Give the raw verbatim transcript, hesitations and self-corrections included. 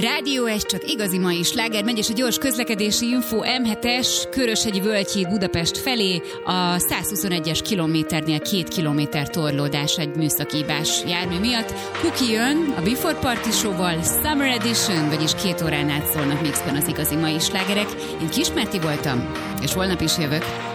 Rádió egy, csak igazi mai sláger, megy és a gyors közlekedési info em hetes Köröshegyi Völgyhíd Budapest felé a százhuszonegyes kilométernél két kilométer torlódás egy műszakibás jármű miatt. Kuki jön a Before Party Show-val, Summer Edition, vagyis két órán át szólnak mixben az igazi mai slágerek. Én Kismerti voltam, és holnap is jövök.